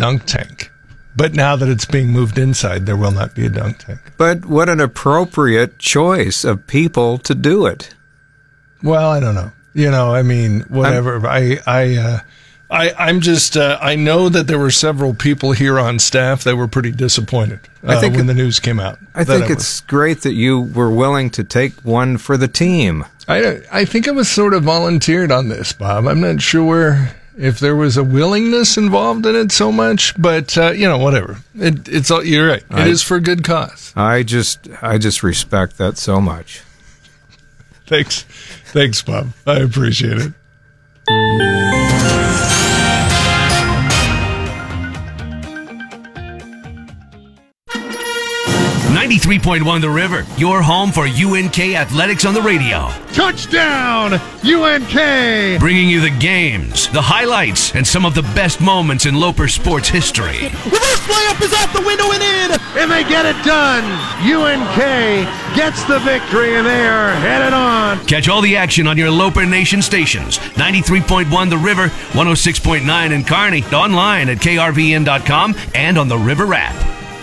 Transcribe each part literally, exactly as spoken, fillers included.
dunk tank. But now that it's being moved inside, there will not be a dunk tank. But what an appropriate choice of people to do it. Well, I don't know. You know, I mean, whatever. I'm, I, I, uh, I, I'm just, uh, I know that there were several people here on staff that were pretty disappointed uh, I think when it, the news came out. I think it's was. great that you were willing to take one for the team. I, I think I was sort of volunteered on this, Bob. I'm not sure if there was a willingness involved in it so much, but, uh, you know, whatever. It, it's all, you're right. It I, is for good cause. I just, I just respect that so much. Thanks. Thanks, Bob. I appreciate it. ninety-three point one The River, your home for U N K Athletics on the radio. Touchdown, U N K! Bringing you the games, the highlights, and some of the best moments in Loper sports history. Reverse layup is out the window and in, and they get it done. U N K gets the victory, and they are headed on. Catch all the action on your Loper Nation stations. ninety-three point one The River, one oh six point nine in Kearney, online at K R V N dot com and on the River app.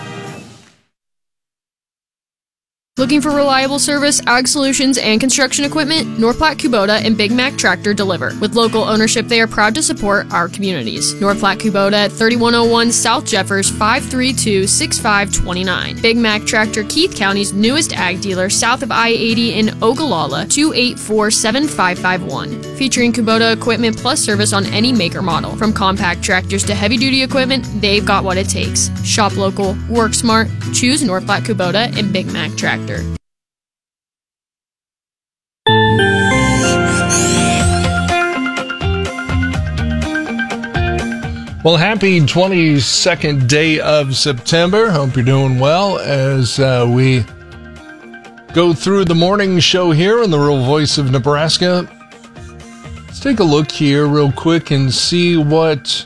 Looking for reliable service, ag solutions, and construction equipment? North Platte Kubota and Big Mac Tractor deliver. With local ownership, they are proud to support our communities. North Platte Kubota at thirty-one oh one South Jeffers, five three two, six five two nine. Big Mac Tractor, Keith County's newest ag dealer, south of I eighty in Ogallala, two eight four, seven five five one. Featuring Kubota equipment plus service on any maker model. From compact tractors to heavy-duty equipment, they've got what it takes. Shop local, work smart, choose North Platte Kubota and Big Mac Tractor. Well, happy twenty-second day of September. Hope you're doing well as uh, we go through the morning show here on the Real Voice of Nebraska. Let's take a look here real quick and see what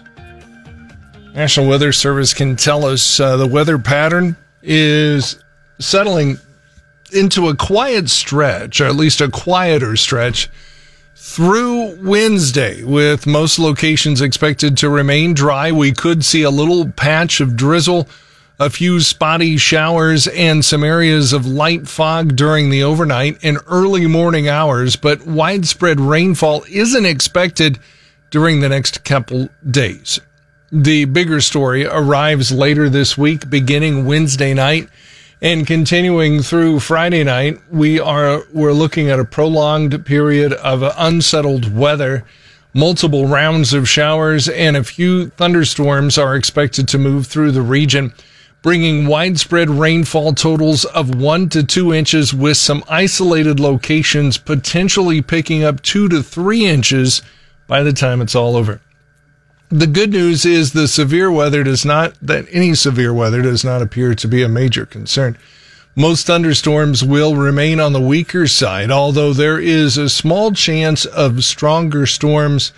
National Weather Service can tell us. Uh, the weather pattern is settling into a quiet stretch, or at least a quieter stretch, through Wednesday, with most locations expected to remain dry. We could see a little patch of drizzle, a few spotty showers, and some areas of light fog during the overnight and early morning hours, but widespread rainfall isn't expected during the next couple days. The bigger story arrives later this week, beginning Wednesday night and continuing through Friday night. We are we're looking at a prolonged period of unsettled weather. Multiple rounds of showers and a few thunderstorms are expected to move through the region, bringing widespread rainfall totals of one to two inches, with some isolated locations potentially picking up two to three inches by the time it's all over. The good news is the severe weather does not, that any severe weather does not appear to be a major concern. Most thunderstorms will remain on the weaker side, although there is a small chance of stronger storms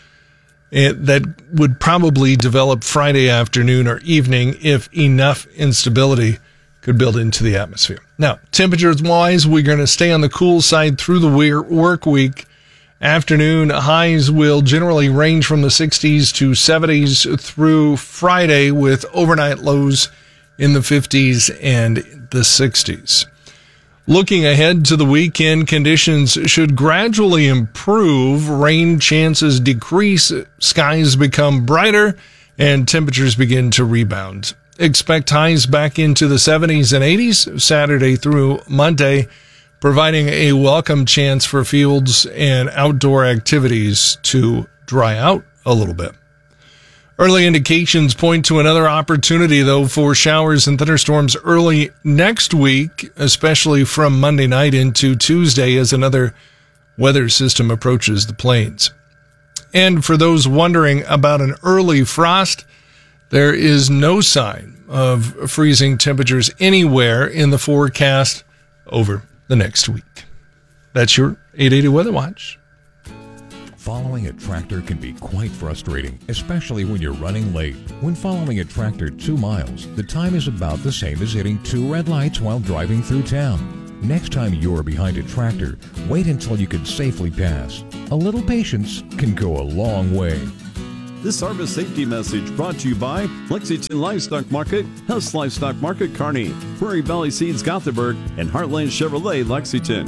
that would probably develop Friday afternoon or evening if enough instability could build into the atmosphere. Now, temperatures-wise, we're going to stay on the cool side through the work week. Afternoon highs will generally range from the sixties to seventies through Friday, with overnight lows in the fifties and the sixties. Looking ahead to the weekend, conditions should gradually improve. Rain chances decrease, skies become brighter, and temperatures begin to rebound. Expect highs back into the seventies and eighties Saturday through Monday, providing a welcome chance for fields and outdoor activities to dry out a little bit. Early indications point to another opportunity, though, for showers and thunderstorms early next week, especially from Monday night into Tuesday as another weather system approaches the plains. And for those wondering about an early frost, there is no sign of freezing temperatures anywhere in the forecast over the next week. That's your eight eighty Weather Watch. Following a tractor can be quite frustrating, especially when you're running late. When following a tractor two miles, the time is about the same as hitting two red lights while driving through town. Next time you're behind a tractor, wait until you can safely pass. A little patience can go a long way. This harvest safety message brought to you by Lexington Livestock Market, Hess Livestock Market, Kearney, Prairie Valley Seeds, Gothenburg, and Heartland Chevrolet, Lexington.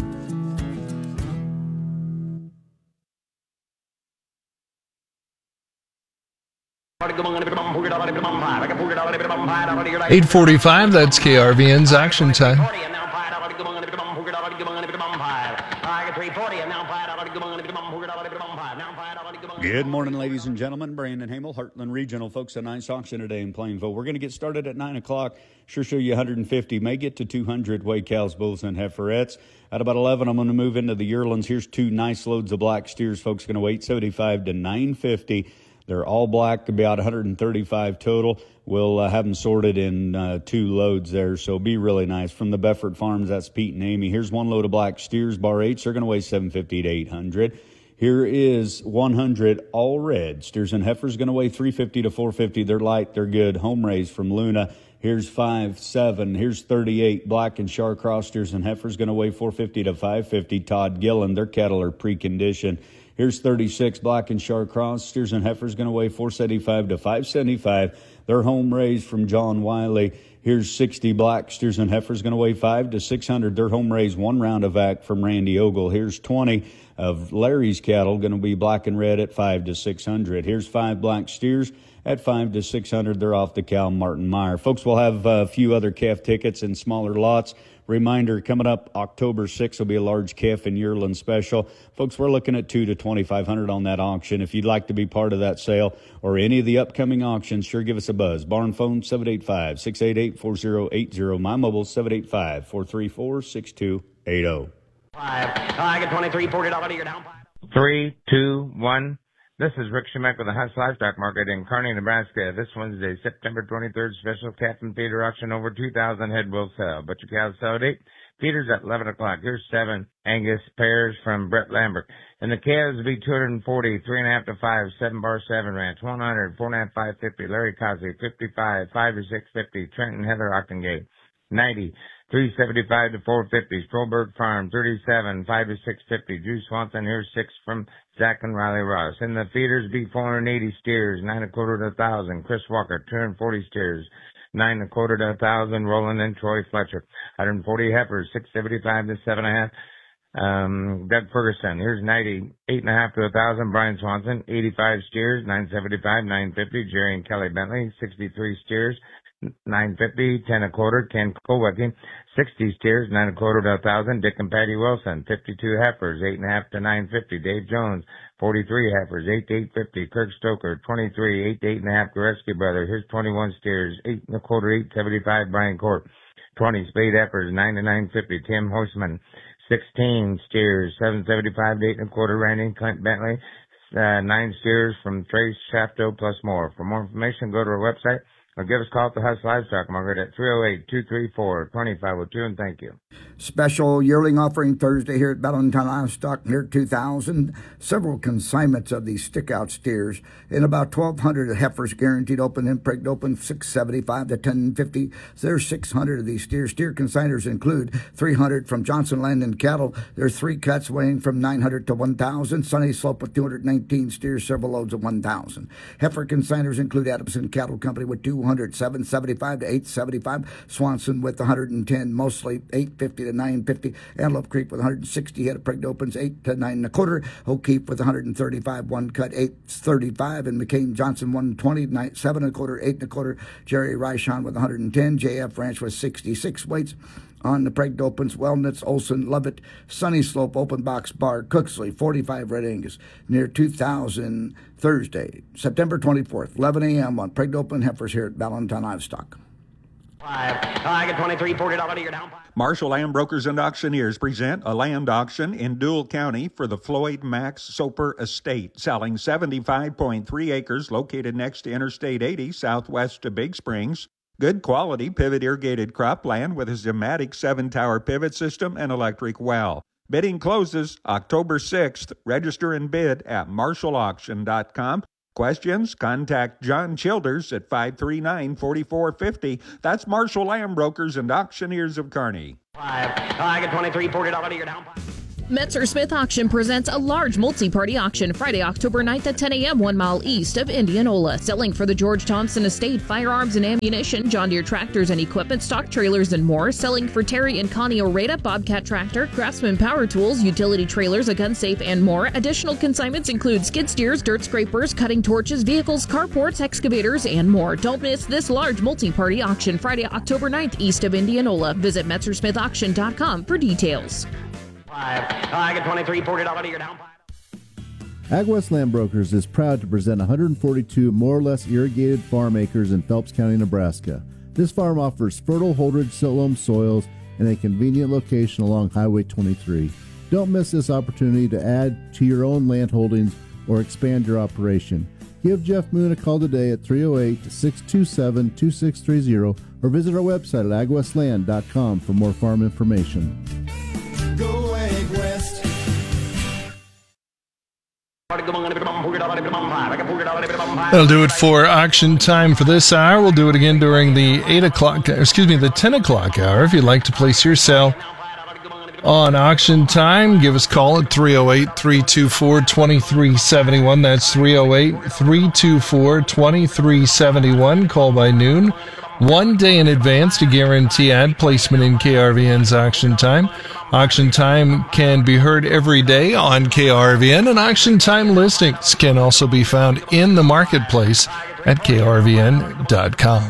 eight forty-five, that's K R V N's Action Time. Good morning, ladies and gentlemen. Brandon Hamel, Heartland Regional. Folks, a nice auction today in Plainville. We're going to get started at nine o'clock. Sure show you one hundred fifty, may get to two hundred weigh cows, bulls, and heiferettes. At about eleven, I'm going to move into the yearlings. Here's two nice loads of black steers. Folks, going to weigh eight seventy-five to nine fifty. They're all black, about one hundred thirty-five total. We'll uh, have them sorted in uh, two loads there, so be really nice. From the Befford Farms, that's Pete and Amy. Here's one load of black steers, bar eights. They're going to weigh seven fifty to eight hundred. Here is one hundred all red. Steers and heifers going to weigh three fifty to four fifty. They're light, they're good. Home raised from Luna. Here's five, seven. Here's thirty-eight. Black and Char Cross steers and heifers going to weigh four fifty to five fifty. Todd Gillen, their cattle are pre-conditioned. Here's thirty-six. Black and Char Cross steers and heifers going to weigh four seventy-five to five seventy-five. They're home raised from John Wiley. Here's sixty. Black steers and heifers going to weigh five to six hundred. They're home raised. One round of vac from Randy Ogle. Here's twenty of Larry's cattle going to be black and red at five to six hundred. Here's five black steers at five to six hundred. They're off the Cal Martin Meyer. Folks, we'll have a few other calf tickets in smaller lots. Reminder, coming up October sixth will be a large calf and yearling special. Folks, we're looking at two to twenty-five hundred on that auction. If you'd like to be part of that sale or any of the upcoming auctions, sure give us a buzz. Barn phone seven eight five, six eight eight, four zero eight zero. My mobile seven eight five, four three four, six two eight zero. Five. I get twenty-three, forty dollars. You're down five. Three, two, one. This is Rick Shemek with the Hess Livestock Market in Kearney, Nebraska. This Wednesday, September twenty-third, special calf and feeder auction. Over two thousand head will sell. Butcher cows sell at eight. Feeders at eleven o'clock. Here's seven Angus pairs from Brett Lambert. And the calves will be two hundred forty, three and a half to five, seven bar seven ranch, one hundred, four and a half, five fifty. Larry Cosby, fifty-five, five to six fifty. Trenton Heather Ockengate, ninety. three seventy-five to four fifty. Stolberg Farm, thirty-seven, five to six fifty. Drew Swanson, here's six from Zach and Riley Ross. In the feeders, be four hundred eighty steers, nine a quarter to a thousand. Chris Walker, two hundred forty steers, nine a quarter to a thousand. Roland and Troy Fletcher, one hundred forty heifers, six seventy-five to seven and a half. Um, Doug Ferguson, here's ninety, eight and a half to a thousand. Brian Swanson, eighty-five steers, nine seventy-five, nine fifty. Jerry and Kelly Bentley, sixty-three steers, nine fifty, ten a quarter. Ken Kowicki, sixty steers, nine a quarter to a thousand. Dick and Patty Wilson, fifty-two heifers, eight and a half to nine fifty. Dave Jones, forty-three heifers, eight to eight fifty. Kirk Stoker, twenty-three, eight to eight and a half. Goreski brother, here's twenty-one steers, eight and a quarter, eight seventy-five. Brian Court, twenty spade heifers, nine to nine fifty. Tim Hoisman, sixteen steers, seven seventy-five to eight and a quarter. Randy Clint Bentley, uh, nine steers from Trace Shafto plus more. For more information, go to our website or give us a call at the Hess Livestock Market at three oh eight, two three four, two five oh two, and thank you. Special yearling offering Thursday here at Valentine Livestock near two thousand. Several consignments of these stick-out steers and about twelve hundred heifers guaranteed open and pregnant open, six seventy-five to ten fifty. There's six hundred of these steers. Steer consigners include three hundred from Johnson Land and Cattle. There's three cuts weighing from nine hundred to one thousand. Sunny Slope with two hundred nineteen steers, several loads of one thousand. Heifer consigners include Adamson Cattle Company with two hundred, seven seventy-five to eight seventy-five. Swanson with one hundred ten, mostly eight fifty to nine fifty. Antelope Creek with one hundred sixty head of pregnant opens, eight to nine and a quarter. O'Keefe with one hundred thirty-five, one cut, eight thirty-five. And McCain Johnson one twenty, nine, seven and a quarter, eight and a quarter. Jerry Reichon with one hundred ten. J F Ranch with sixty-six weights. On the pregnant opens, Wellness, Olson, Lovett, Sunny Slope, Open Box Bar, Cooksley, forty-five Red Angus, near two thousand, Thursday, September twenty-fourth, eleven a.m. on pregnant open heifers here at Valentine Livestock. Five. I get twenty-three, forty dollars. You're down five. Marshall Lamb Brokers and Auctioneers present a land auction in Dual County for the Floyd Max Soper Estate, selling seventy-five point three acres located next to Interstate eighty, southwest of Big Springs. Good quality pivot irrigated cropland with a Zematic seven-tower pivot system and electric well. Bidding closes October sixth. Register and bid at marshall auction dot com. Questions? Contact John Childers at five three nine, four four five zero. That's Marshall Lamb Brokers and Auctioneers of Kearney. Five. I get twenty-three, forty dollars. You're down five. Metzer Smith Auction presents a large multi-party auction Friday, October ninth at ten a.m. one mile east of Indianola. Selling for the George Thompson Estate, firearms and ammunition, John Deere tractors and equipment, stock trailers and more. Selling for Terry and Connie Oreda, Bobcat tractor, Craftsman power tools, utility trailers, a gun safe, and more. Additional consignments include skid steers, dirt scrapers, cutting torches, vehicles, carports, excavators, and more. Don't miss this large multi-party auction Friday, October ninth east of Indianola. Visit Metzer Smith Auction dot com for details. I get twenty-three, forty dollars to your down. AgWest Land Brokers is proud to present one hundred forty-two more or less irrigated farm acres in Phelps County, Nebraska. This farm offers fertile Holdridge silt loam soils in a convenient location along Highway twenty-three. Don't miss this opportunity to add to your own land holdings or expand your operation. Give Jeff Moon a call today at three oh eight, six two seven, two six three zero or visit our website at ag west land dot com for more farm information. Go Ag West. That'll do it for auction time for this hour. We'll do it again during the eight o'clock, excuse me, the ten o'clock hour. If you'd like to place your sale on auction time, give us a call at three oh eight, three two four, two three seven one. That's three oh eight, three two four, two three seven one. Call by noon. One day in advance to guarantee ad placement in K R V N's auction time. Auction time can be heard every day on K R V N, and auction time listings can also be found in the marketplace at K R V N dot com.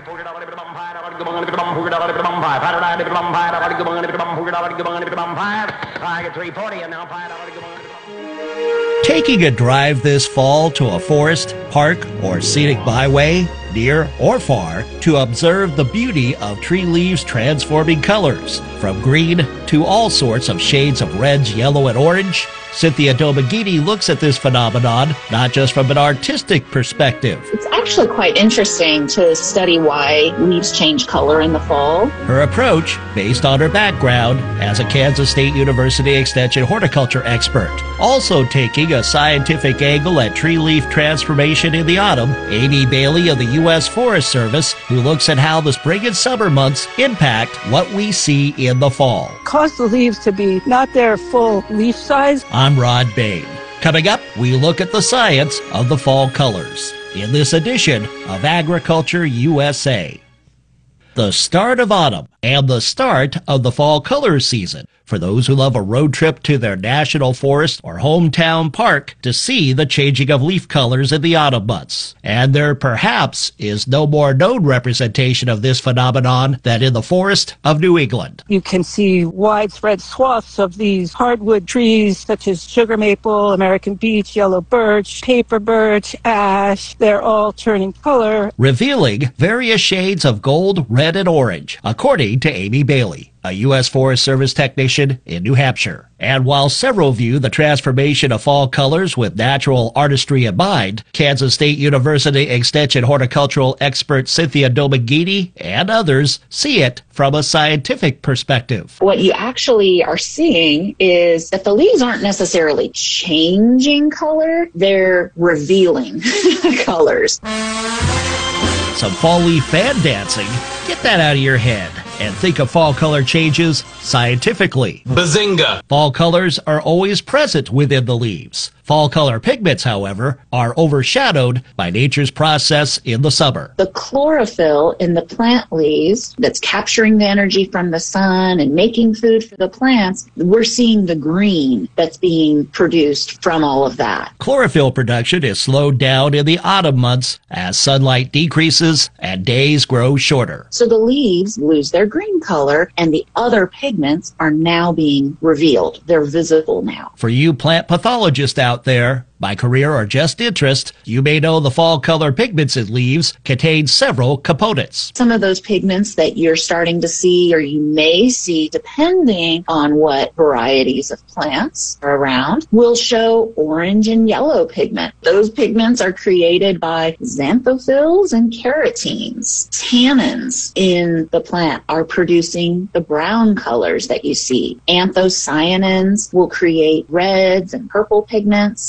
Taking a drive this fall to a forest, park, or scenic byway, near or far, to observe the beauty of tree leaves transforming colors, from green to all sorts of shades of reds, yellow, and orange. Cynthia Domagini looks at this phenomenon not just from an artistic perspective. It's actually quite interesting to study why leaves change color in the fall. Her approach, based on her background as a Kansas State University Extension horticulture expert. Also taking a scientific angle at tree leaf transformation in the autumn, Amy Bailey of the U S Forest Service, who looks at how the spring and summer months impact what we see in the fall. Cause the leaves to be not their full leaf size. I'm Rod Bain. Coming up, we look at the science of the fall colors in this edition of Agriculture U S A. The start of autumn and the start of the fall color season for those who love a road trip to their national forest or hometown park to see the changing of leaf colors in the autumn months. And there perhaps is no more known representation of this phenomenon than in the forest of New England. You can see widespread swaths of these hardwood trees such as sugar maple, American beech, yellow birch, paper birch, ash. They're all turning color, revealing various shades of gold, red, and orange, according to Amy Bailey, a U S Forest Service technician in New Hampshire. And while several view the transformation of fall colors with natural artistry in mind, Kansas State University Extension horticultural expert Cynthia Domagini and others see it from a scientific perspective. What you actually are seeing is that the leaves aren't necessarily changing color, they're revealing colors. Some fall leaf fan dancing. Get that out of your head and think of fall color changes scientifically. Bazinga! Fall colors are always present within the leaves. Fall color pigments, however, are overshadowed by nature's process in the summer. The chlorophyll in the plant leaves that's capturing the energy from the sun and making food for the plants, we're seeing the green that's being produced from all of that. Chlorophyll production is slowed down in the autumn months as sunlight decreases and days grow shorter. So the leaves lose their green color and the other pigments are now being revealed. They're visible now. For you plant pathologists out there, by career or just interest, you may know the fall color pigments in leaves contain several components. Some of those pigments that you're starting to see or you may see, depending on what varieties of plants are around, will show orange and yellow pigment. Those pigments are created by xanthophylls and carotenes. Tannins in the plant are producing the brown colors that you see. Anthocyanins will create reds and purple pigments, and the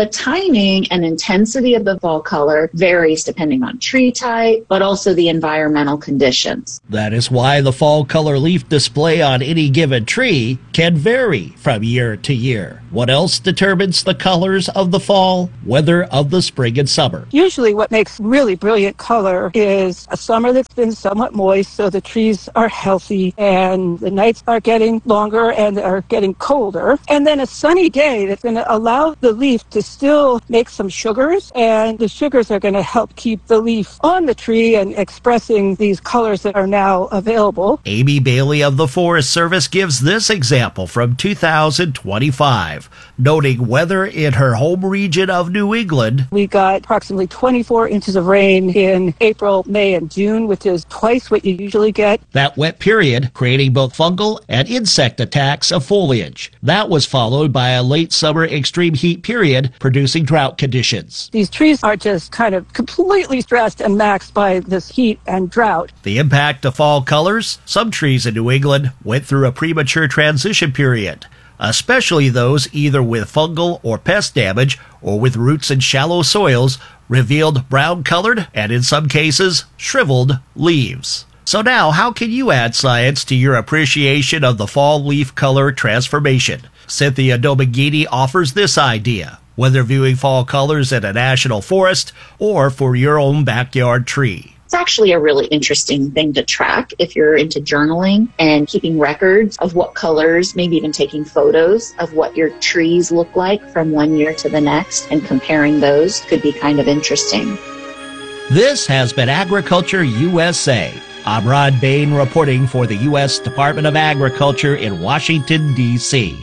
timing and intensity of the fall color varies depending on tree type, but also the environmental conditions. That is why the fall color leaf display on any given tree can vary from year to year. What else determines the colors of the fall? Weather of the spring and summer. Usually what makes really brilliant color is a summer that's been somewhat moist, so the trees are healthy and the nights are getting longer and are getting colder. And then a sunny day that's going to allow the leaf to still make some sugars, and the sugars are going to help keep the leaf on the tree and expressing these colors that are now available. Amy Bailey of the Forest Service gives this example from two thousand twenty-five, noting weather in her home region of New England. We got approximately twenty-four inches of rain in April, May, and June, which is twice what you usually get. That wet period creating both fungal and insect attacks of foliage. That was followed by a late summer extreme heat period producing drought conditions. These trees are just kind of completely stressed and maxed by this heat and drought. The impact of fall colors? Some trees in New England went through a premature transition period, especially those either with fungal or pest damage or with roots in shallow soils revealed brown-colored and, in some cases, shriveled leaves. So now, how can you add science to your appreciation of the fall leaf color transformation? Cynthia Domangini offers this idea, whether viewing fall colors at a national forest or for your own backyard tree. It's actually a really interesting thing to track if you're into journaling and keeping records of what colors, maybe even taking photos of what your trees look like from one year to the next and comparing those could be kind of interesting. This has been Agriculture U S A. I'm Rod Bain reporting for the U S Department of Agriculture in Washington, D C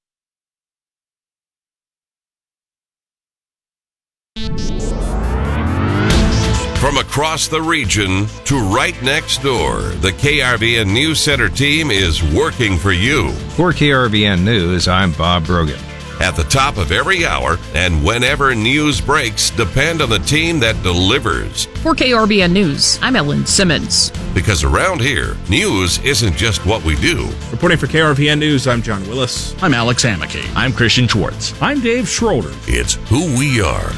From across the region to right next door, the K R V N News Center team is working for you. For K R V N News, I'm Bob Brogan. At the top of every hour and whenever news breaks, depend on the team that delivers. For K R V N News, I'm Ellen Simmons. Because around here, news isn't just what we do. Reporting for K R V N News, I'm John Willis. I'm Alex Hamake. I'm Christian Schwartz. I'm Dave Schroeder. It's who we are.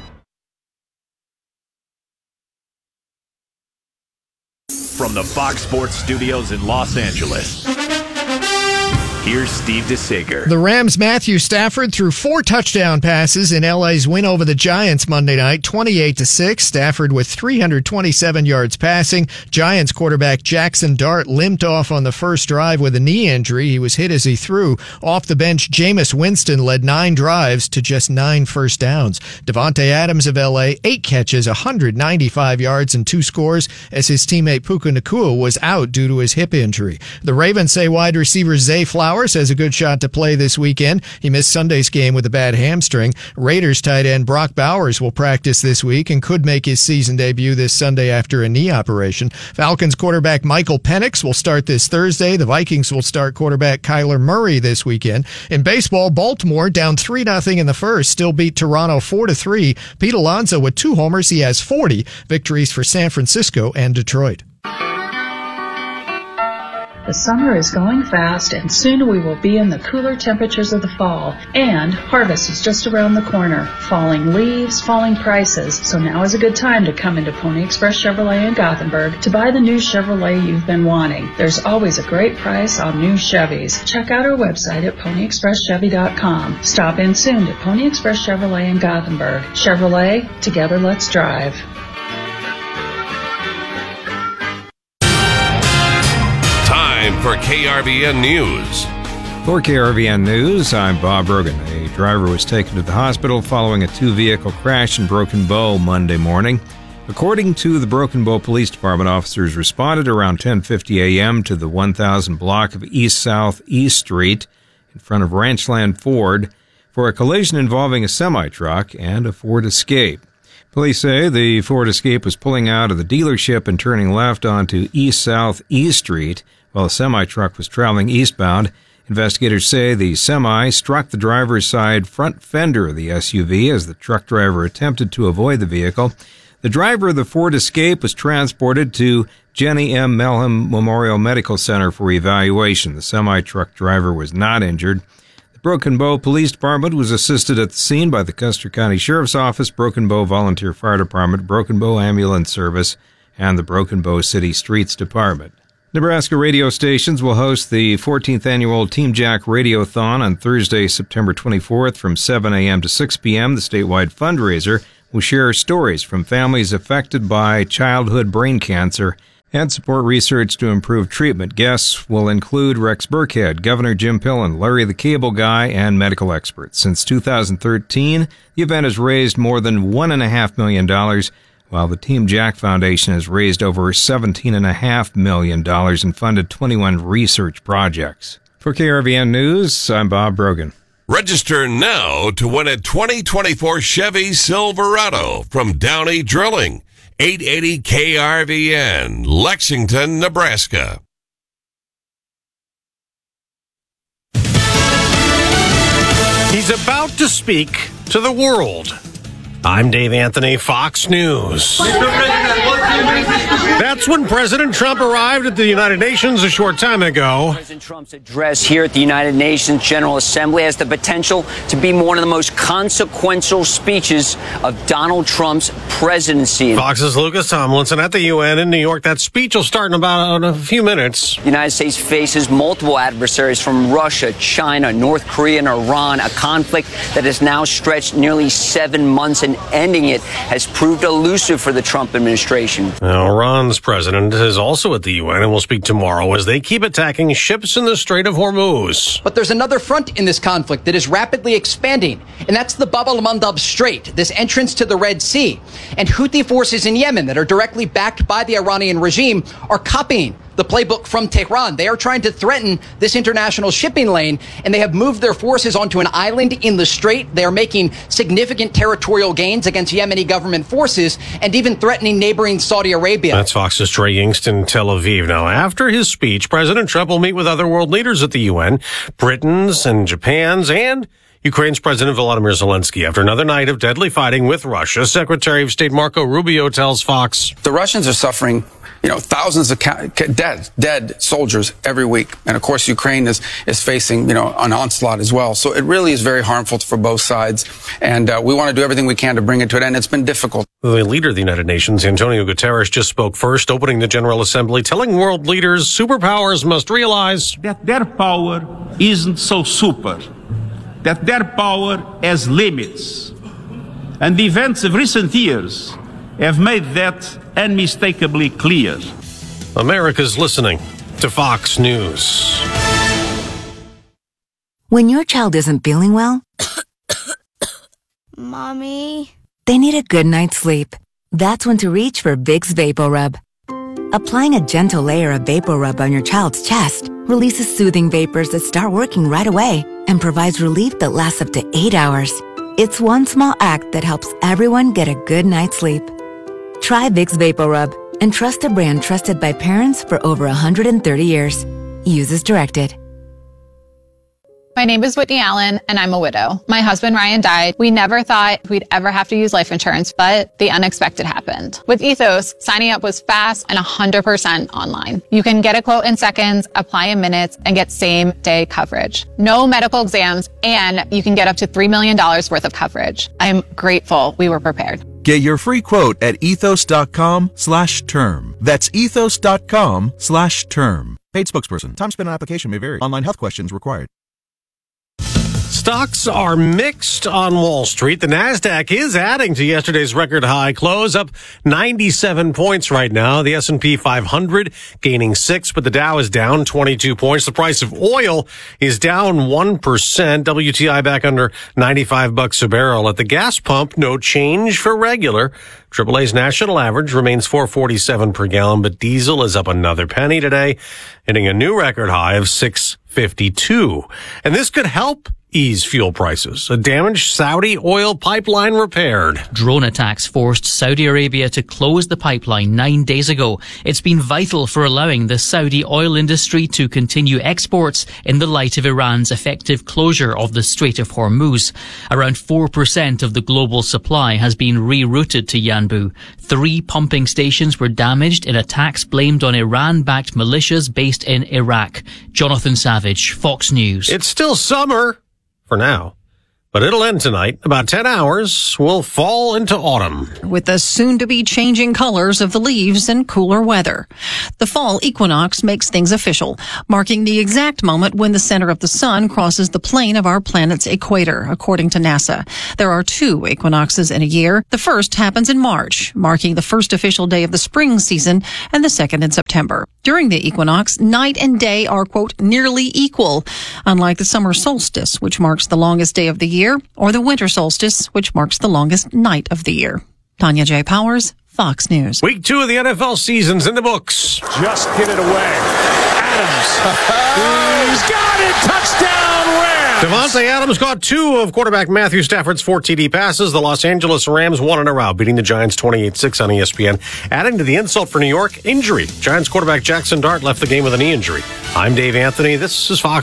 From the Fox Sports Studios in Los Angeles, here's Steve DeSager. The Rams' Matthew Stafford threw four touchdown passes in L A's win over the Giants Monday night, twenty-eight to six. Stafford with three hundred twenty-seven yards passing. Giants quarterback Jackson Dart limped off on the first drive with a knee injury. He was hit as he threw. Off the bench, Jameis Winston led nine drives to just nine first downs. Devontae Adams of L A, eight catches, one hundred ninety-five yards, and two scores as his teammate Puka Nacua was out due to his hip injury. The Ravens say wide receiver Zay Flowers has a good shot to play this weekend. He missed Sunday's game with a bad hamstring. Raiders tight end Brock Bowers will practice this week and could make his season debut this Sunday after a knee operation. Falcons quarterback Michael Penix will start this Thursday. The Vikings will start quarterback Kyler Murray this weekend. In baseball, Baltimore down three nothing in the first, still beat Toronto four to three. Pete Alonso with two homers. He has forty victories for San Francisco and Detroit. The summer is going fast, and soon we will be in the cooler temperatures of the fall. And harvest is just around the corner. Falling leaves, falling prices. So now is a good time to come into Pony Express Chevrolet in Gothenburg to buy the new Chevrolet you've been wanting. There's always a great price on new Chevys. Check out our website at pony express chevy dot com. Stop in soon to Pony Express Chevrolet in Gothenburg. Chevrolet, together let's drive. For K R V N News. For K R V N News, I'm Bob Brogan. A driver was taken to the hospital following a two-vehicle crash in Broken Bow Monday morning. According to the Broken Bow Police Department, officers responded around ten fifty a.m. to the one thousand block of East South East Street in front of Ranchland Ford for a collision involving a semi-truck and a Ford Escape. Police say the Ford Escape was pulling out of the dealership and turning left onto East South East Street while a semi-truck was traveling eastbound. Investigators say the semi struck the driver's side front fender of the S U V as the truck driver attempted to avoid the vehicle. The driver of the Ford Escape was transported to Jenny M. Melham Memorial Medical Center for evaluation. The semi-truck driver was not injured. The Broken Bow Police Department was assisted at the scene by the Custer County Sheriff's Office, Broken Bow Volunteer Fire Department, Broken Bow Ambulance Service, and the Broken Bow City Streets Department. Nebraska radio stations will host the fourteenth annual Team Jack Radiothon on Thursday, September twenty-fourth from seven a.m. to six p.m. The statewide fundraiser will share stories from families affected by childhood brain cancer and support research to improve treatment. Guests will include Rex Burkhead, Governor Jim Pillen, Larry the Cable Guy, and medical experts. Since two thousand thirteen, the event has raised more than one point five million dollars, while the Team Jack Foundation has raised over seventeen point five million dollars and funded twenty-one research projects. For K R V N News, I'm Bob Brogan. Register now to win a twenty twenty-four Chevy Silverado from Downey Drilling. eight eighty K R V N, Lexington, Nebraska. He's about to speak to the world. I'm Dave Anthony, Fox News. That's when President Trump arrived at the United Nations a short time ago. President Trump's address here at the United Nations General Assembly has the potential to be one of the most consequential speeches of Donald Trump's presidency. Fox's Lucas Tomlinson at the U N in New York. That speech will start in about in a few minutes. The United States faces multiple adversaries from Russia, China, North Korea, and Iran, a conflict that has now stretched nearly seven months, and ending it has proved elusive for the Trump administration. Now, Iran's president is also at the U N and will speak tomorrow as they keep attacking ships in the Strait of Hormuz. But there's another front in this conflict that is rapidly expanding, and that's the Bab al-Mandab Strait, this entrance to the Red Sea. And Houthi forces in Yemen that are directly backed by the Iranian regime are copying the playbook from Tehran. They are trying to threaten this international shipping lane, and they have moved their forces onto an island in the strait. They are making significant territorial gains against Yemeni government forces and even threatening neighboring Saudi Arabia. That's Fox's Trey Yingst in Tel Aviv. Now, after his speech, President Trump will meet with other world leaders at the U N, Britain's and Japan's, and Ukraine's President Volodymyr Zelensky. After another night of deadly fighting with Russia, Secretary of State Marco Rubio tells Fox, the Russians are suffering, you know, thousands of ca- dead, dead soldiers every week. And of course, Ukraine is, is facing, you know, an onslaught as well. So it really is very harmful for both sides. And uh, we want to do everything we can to bring it to an end. It's been difficult. The leader of the United Nations, Antonio Guterres, just spoke first, opening the General Assembly, telling world leaders superpowers must realize that their power isn't so super, that their power has limits. And the events of recent years have made that unmistakably clear. America's listening to Fox News. When your child isn't feeling well, Mommy, they need a good night's sleep. That's when to reach for Vicks VapoRub. Applying a gentle layer of VapoRub on your child's chest releases soothing vapors that start working right away and provides relief that lasts up to eight hours. It's one small act that helps everyone get a good night's sleep. Try Vicks VapoRub and trust a brand trusted by parents for over one hundred thirty years. Use as directed. My name is Whitney Allen, and I'm a widow. My husband, Ryan, died. We never thought we'd ever have to use life insurance, but the unexpected happened. With Ethos, signing up was fast and one hundred percent online. You can get a quote in seconds, apply in minutes, and get same-day coverage. No medical exams, and you can get up to three million dollars worth of coverage. I'm grateful we were prepared. Get your free quote at ethos.com slash term. That's ethos.com slash term. Paid spokesperson. Time spent on application may vary. Online health questions required. Stocks are mixed on Wall Street. The Nasdaq is adding to yesterday's record high close, up ninety-seven points right now. The S and P five hundred gaining six, but the Dow is down twenty-two points. The price of oil is down one percent. W T I back under ninety-five bucks a barrel. At the gas pump, no change for regular. triple A's national average remains four forty-seven per gallon, but diesel is up another penny today, hitting a new record high of six fifty-two. And this could help ease fuel prices. A damaged Saudi oil pipeline repaired. Drone attacks forced Saudi Arabia to close the pipeline nine days ago. It's been vital for allowing the Saudi oil industry to continue exports in the light of Iran's effective closure of the Strait of Hormuz. Around four percent of the global supply has been rerouted to Yanbu. Three pumping stations were damaged in attacks blamed on Iran-backed militias based in Iraq. Jonathan Savage, Fox News. It's still summer. for now. But it'll end tonight. About ten hours, we'll fall into autumn. With the soon-to-be changing colors of the leaves and cooler weather. The fall equinox makes things official, marking the exact moment when the center of the sun crosses the plane of our planet's equator, according to NASA. There are two equinoxes in a year. The first happens in March, marking the first official day of the spring season, and the second in September. During the equinox, night and day are, quote, nearly equal, unlike the summer solstice, which marks the longest day of the year, or the winter solstice, which marks the longest night of the year. Tanya J. Powers, Fox News. Week two of the N F L season's in the books. Just get it away. Adams. He's got it. Touchdown, Rams. Devontae Adams caught two of quarterback Matthew Stafford's four T D passes. The Los Angeles Rams won in a row, beating the Giants twenty-eight six on E S P N. Adding to the insult for New York, injury. Giants quarterback Jackson Dart left the game with a knee injury. I'm Dave Anthony. This is Fox.